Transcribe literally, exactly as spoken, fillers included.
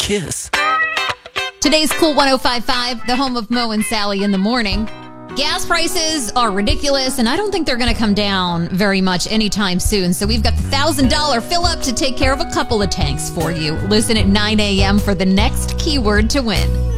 Kiss. Today's Cool one oh five point five, the home of Mo and Sally in the morning. Gas prices are ridiculous, and I don't think they're going to come down very much anytime soon. So we've got the one thousand dollars fill-up to take care of a couple of tanks for you. Listen at nine a.m. for the next keyword to win.